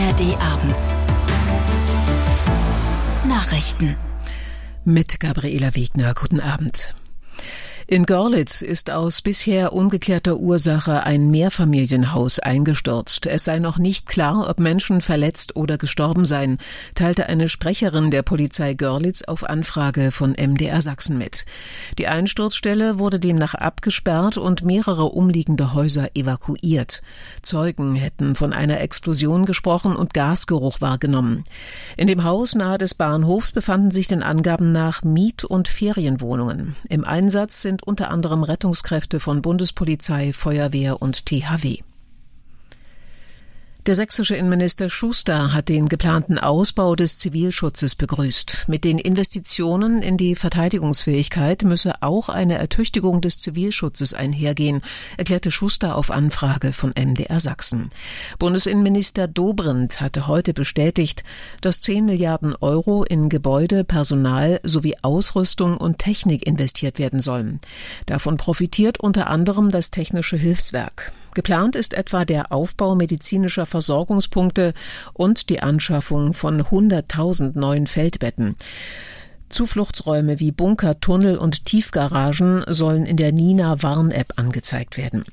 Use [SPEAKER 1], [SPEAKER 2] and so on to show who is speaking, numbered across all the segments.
[SPEAKER 1] ARD-Abend. Nachrichten.
[SPEAKER 2] Mit Gabriela Wegner. Guten Abend. In Görlitz ist aus bisher ungeklärter Ursache ein Mehrfamilienhaus eingestürzt. Es sei noch nicht klar, ob Menschen verletzt oder gestorben seien, teilte eine Sprecherin der Polizei Görlitz auf Anfrage von MDR Sachsen mit. Die Einsturzstelle wurde demnach abgesperrt und mehrere umliegende Häuser evakuiert. Zeugen hätten von einer Explosion gesprochen und Gasgeruch wahrgenommen. In dem Haus nahe des Bahnhofs befanden sich den Angaben nach Miet- und Ferienwohnungen. Im Einsatz sind unter anderem Rettungskräfte von Bundespolizei, Feuerwehr und THW. Der sächsische Innenminister Schuster hat den geplanten Ausbau des Zivilschutzes begrüßt. Mit den Investitionen in die Verteidigungsfähigkeit müsse auch eine Ertüchtigung des Zivilschutzes einhergehen, erklärte Schuster auf Anfrage von MDR Sachsen. Bundesinnenminister Dobrindt hatte heute bestätigt, dass 10 Milliarden Euro in Gebäude, Personal sowie Ausrüstung und Technik investiert werden sollen. Davon profitiert unter anderem das Technische Hilfswerk. Geplant ist etwa der Aufbau medizinischer Versorgungspunkte und die Anschaffung von 100.000 neuen Feldbetten. Zufluchtsräume wie Bunker, Tunnel und Tiefgaragen sollen in der Nina-Warn-App angezeigt werden.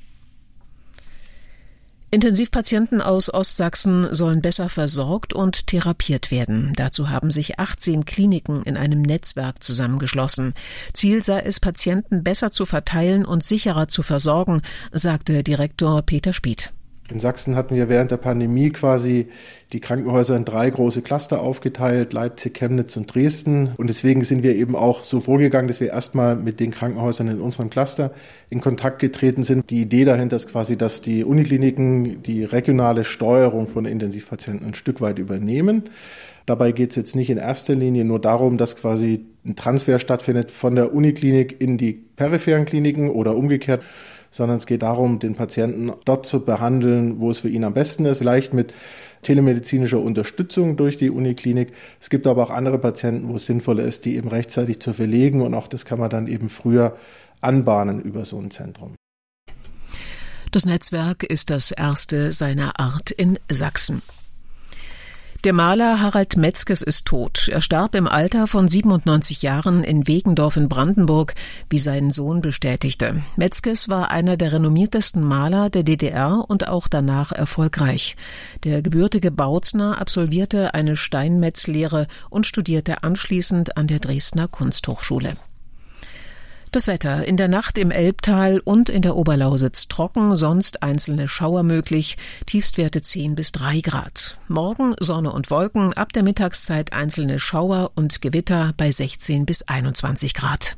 [SPEAKER 2] Intensivpatienten aus Ostsachsen sollen besser versorgt und therapiert werden. Dazu haben sich 18 Kliniken in einem Netzwerk zusammengeschlossen. Ziel sei es, Patienten besser zu verteilen und sicherer zu versorgen, sagte Direktor Peter Spieth.
[SPEAKER 3] In Sachsen hatten wir während der Pandemie quasi die Krankenhäuser in 3 große Cluster aufgeteilt, Leipzig, Chemnitz und Dresden. Und deswegen sind wir eben auch so vorgegangen, dass wir erstmal mit den Krankenhäusern in unserem Cluster in Kontakt getreten sind. Die Idee dahinter ist quasi, dass die Unikliniken die regionale Steuerung von Intensivpatienten ein Stück weit übernehmen. Dabei geht es jetzt nicht in erster Linie nur darum, dass quasi ein Transfer stattfindet von der Uniklinik in die peripheren Kliniken oder umgekehrt, sondern es geht darum, den Patienten dort zu behandeln, wo es für ihn am besten ist, vielleicht mit telemedizinischer Unterstützung durch die Uniklinik. Es gibt aber auch andere Patienten, wo es sinnvoller ist, die eben rechtzeitig zu verlegen, und auch das kann man dann eben früher anbahnen über so ein Zentrum.
[SPEAKER 2] Das Netzwerk ist das erste seiner Art in Sachsen. Der Maler Harald Metzges ist tot. Er starb im Alter von 97 Jahren in Wegendorf in Brandenburg, wie sein Sohn bestätigte. Metzges war einer der renommiertesten Maler der DDR und auch danach erfolgreich. Der gebürtige Bautzner absolvierte eine Steinmetzlehre und studierte anschließend an der Dresdner Kunsthochschule. Das Wetter: in der Nacht im Elbtal und in der Oberlausitz trocken, sonst einzelne Schauer möglich, Tiefstwerte 10 bis 3 Grad. Morgen Sonne und Wolken, ab der Mittagszeit einzelne Schauer und Gewitter bei 16 bis 21 Grad.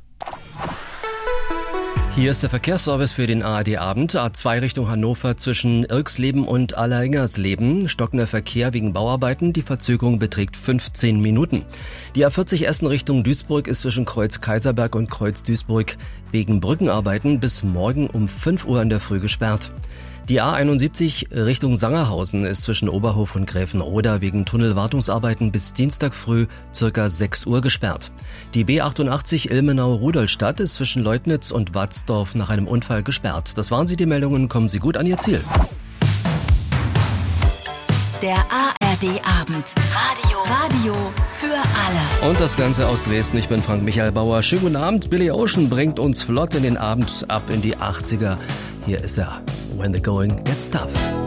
[SPEAKER 4] Hier ist der Verkehrsservice für den ARD-Abend. A2 Richtung Hannover zwischen Irksleben und Allerhingersleben. Stockender Verkehr wegen Bauarbeiten. Die Verzögerung beträgt 15 Minuten. Die A40 Essen Richtung Duisburg ist zwischen Kreuz Kaiserberg und Kreuz Duisburg wegen Brückenarbeiten bis morgen um 5 Uhr in der Früh gesperrt. Die A71 Richtung Sangerhausen ist zwischen Oberhof und Gräfenroda wegen Tunnelwartungsarbeiten bis Dienstag früh ca. 6 Uhr gesperrt. Die B88 Ilmenau-Rudolstadt ist zwischen Leutnitz und Watzdorf nach einem Unfall gesperrt. Das waren sie, die Meldungen. Kommen Sie gut an Ihr Ziel.
[SPEAKER 1] Der ARD-Abend. Radio für alle.
[SPEAKER 4] Und das Ganze aus Dresden. Ich bin Frank Michael Bauer. Schönen guten Abend. Billy Ocean bringt uns flott in den Abend ab in die 80er. Hier ist er. When the going gets tough.